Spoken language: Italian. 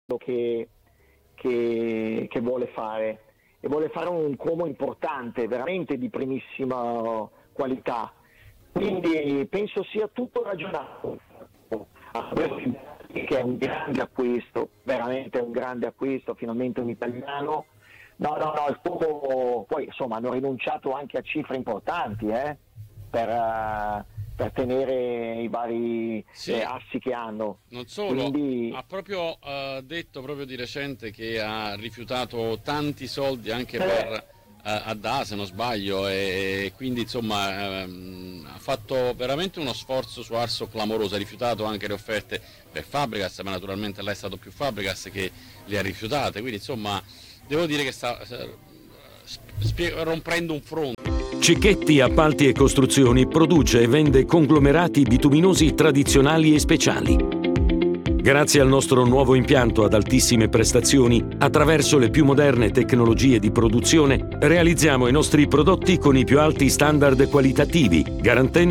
che vuole fare, e vuole fare un Como importante, veramente di primissima qualità, quindi penso sia tutto ragionato. Che è un grande acquisto, veramente un grande acquisto, finalmente un italiano. No, il Como poi insomma hanno rinunciato anche a cifre importanti per tenere i vari assi che hanno. Non solo, quindi ha proprio detto proprio di recente che ha rifiutato tanti soldi anche per Adda, se non sbaglio, e quindi insomma ha fatto veramente uno sforzo su Arso clamoroso, ha rifiutato anche le offerte per Fabregas, ma naturalmente là è stato più Fabregas che le ha rifiutate, quindi insomma devo dire che sta rompendo un fronte. Cicchetti Appalti e Costruzioni produce e vende conglomerati bituminosi tradizionali e speciali. Grazie al nostro nuovo impianto ad altissime prestazioni, attraverso le più moderne tecnologie di produzione, realizziamo i nostri prodotti con i più alti standard qualitativi, garantendo